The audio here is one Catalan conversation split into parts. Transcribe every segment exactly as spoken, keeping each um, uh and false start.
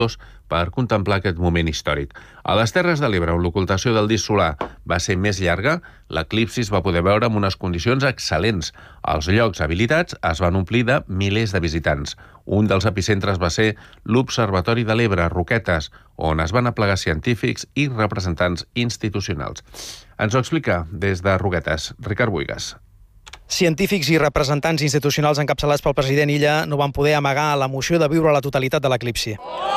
per contemplar aquest moment històric. A les Terres de l'Ebre, on l'ocultació del disc solar va ser més llarga, l'eclipsi es va poder veure amb unes condicions excel·lents. Els llocs habilitats es van omplir de milers de visitants. Un dels epicentres va ser l'Observatori de l'Ebre, Roquetes, on es van aplegar científics i representants institucionals. Ens ho explica des de Roquetes, Ricard Buigas. Científics i representants institucionals encapçalats pel president Illa no van poder amagar l'emoció de viure la totalitat de l'eclipsi.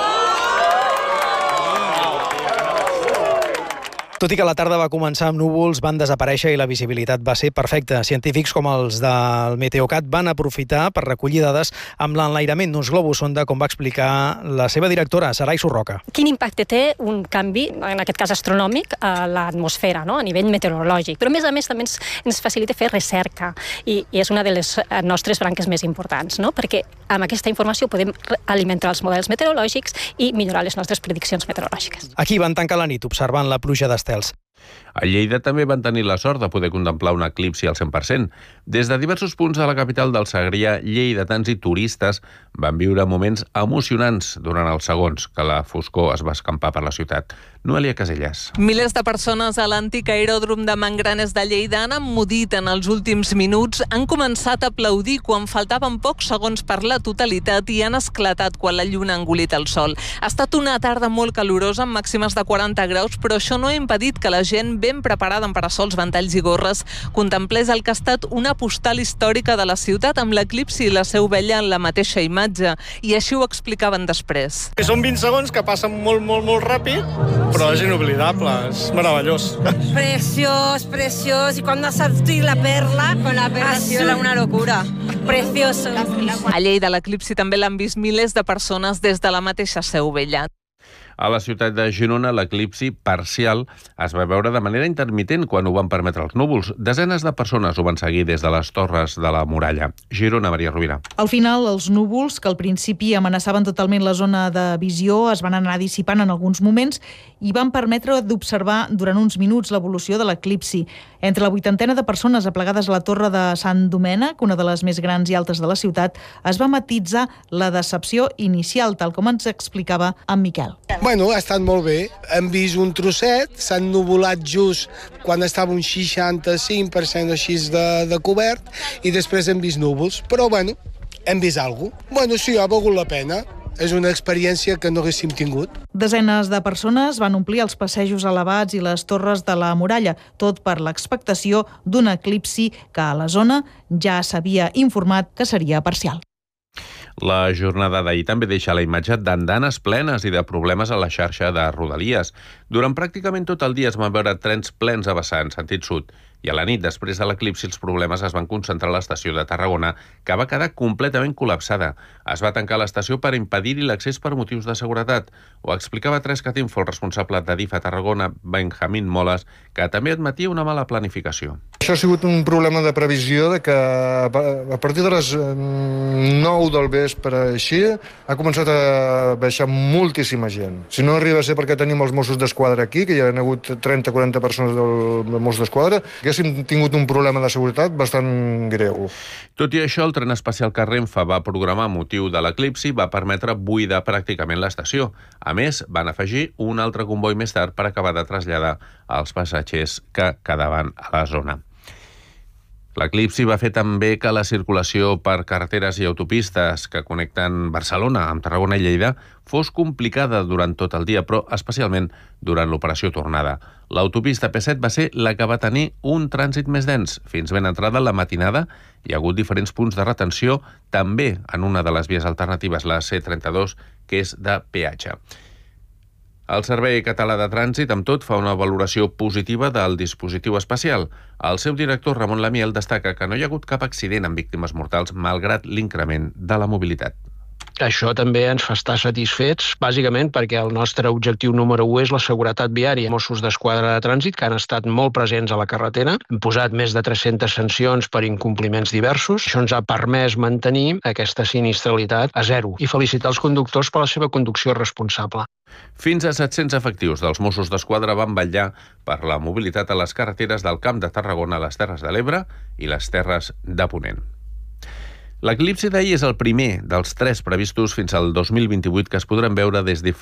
Tot i que la tarda va començar amb núvols, van desaparèixer i la visibilitat va ser perfecta. Científics com els del Meteocat van aprofitar per recollir dades amb l'enlairament d'uns globus sonda, com va explicar la seva directora, Sarai Surroca. Quin impacte té un canvi, en aquest cas astronòmic, a l'atmosfera, no? A nivell meteorològic. Però, a més a més, també ens, ens facilita fer recerca i, i és una de les nostres branques més importants, no? Perquè amb aquesta informació podem alimentar els models meteorològics i millorar les nostres prediccions meteorològiques. Aquí van tancar la nit observant la pluja d'estels. A Lleida també van tenir la sort de poder contemplar un eclipsi al cent per cent. Des de diversos punts de la capital del Segrià, lleidatans i turistes van viure moments emocionants durant els segons que la foscor es va escampar per la ciutat. Noelia Casellas. Milers de persones a l'antic aeròdrom de Mangranes de Lleida han emmudit en els últims minuts, han començat a aplaudir quan faltaven pocs segons per la totalitat i han esclatat quan la lluna ha engolit el sol. Ha estat una tarda molt calorosa amb màximes de quaranta graus, però això no ha impedit que la gent ben preparada amb parasols, ventalls i gorres contemplés el que ha estat una postal històrica de la ciutat amb l'eclipsi i la Seu Vella en la mateixa imatge, i així ho explicaven després. Són vint segons que passen molt, molt, molt ràpid, però és inoblidable, és meravellós. Preciós, preciós, i quan ha sortit la perla, con la perla ha sido una locura. Precioso. A Lleida l'eclipsi també l'han vist milers de persones des de la mateixa Seu Vella. A la ciutat de Girona, l'eclipsi parcial es va veure de manera intermitent quan ho van permetre els núvols. Desenes de persones ho van seguir des de les torres de la muralla. Girona, Maria Rovira. Al final, els núvols, que al principi amenaçaven totalment la zona de visió, es van anar dissipant en alguns moments i van permetre d'observar durant uns minuts l'evolució de l'eclipsi. Entre la vuitantena de persones aplegades a la torre de Sant Domènec, una de les més grans i altes de la ciutat, es va matitzar la decepció inicial, tal com ens explicava en Miquel. Bueno, ha estat molt bé. Hem vist un trosset, s'han nuvolat just quan estava un seixanta-cinc per cent així de, de cobert i després hem vist núvols. Però, bueno, hem vist alguna cosa. Bueno, sí, ha valgut la pena. És una experiència que no haguéssim tingut. Desenes de persones van omplir els passejos elevats i les torres de la muralla, tot per l'expectació d'un eclipsi que a la zona ja s'havia informat que seria parcial. La jornada d'ahir també deixa la imatge d'andanes plenes i de problemes a la xarxa de Rodalies. Durant pràcticament tot el dia es van veure trens plens a vessar en sentit sud i a la nit, després de l'eclipsi, els problemes es van concentrar a l'estació de Tarragona, que va quedar completament col·lapsada. Es va tancar l'estació per impedir-hi l'accés per motius de seguretat. Ho explicava Trescat Info, el responsable de D I F a Tarragona, Benjamín Moles, que també admetia una mala planificació. Això ha sigut un problema de previsió de que a partir de les nou del vespre així ha començat a baixar moltíssima gent. Si no arriba a ser perquè tenim els Mossos d'Esquadra aquí, que hi ha hagut trenta o quaranta persones del Mossos d'Esquadra, haguéssim tingut un problema de seguretat bastant greu. Tot i això, el tren especial que Renfe va programar motiu de l'eclipsi va permetre buidar pràcticament l'estació. A més, van afegir un altre comboi més tard per acabar de traslladar els passatgers que quedaven a la zona. L'eclipsi va fer també que la circulació per carreteres i autopistes que connecten Barcelona amb Tarragona i Lleida fos complicada durant tot el dia, però especialment durant l'operació tornada. L'autopista P set va ser la que va tenir un trànsit més dens. Fins ben entrada la matinada hi ha hagut diferents punts de retenció, també en una de les vies alternatives, la C trenta-dos, que és de peatge. El Servei Català de Trànsit, amb tot, fa una valoració positiva del dispositiu especial. El seu director, Ramon Lamiel, destaca que no hi ha hagut cap accident amb víctimes mortals malgrat l'increment de la mobilitat. Això també ens fa estar satisfets, bàsicament perquè el nostre objectiu número u és la seguretat viària. Mossos d'Esquadra de Trànsit, que han estat molt presents a la carretera, han posat més de tres-centes sancions per incompliments diversos. Això ens ha permès mantenir aquesta sinistralitat a zero i felicitar els conductors per la seva conducció responsable. Fins a set-cents efectius dels Mossos d'Esquadra van vetllar per la mobilitat a les carreteres del Camp de Tarragona, les Terres de l'Ebre i les Terres de Ponent. L'eclipsi d'ahir és el primer dels tres previstos fins al dos mil vint-i-vuit que es podran veure des de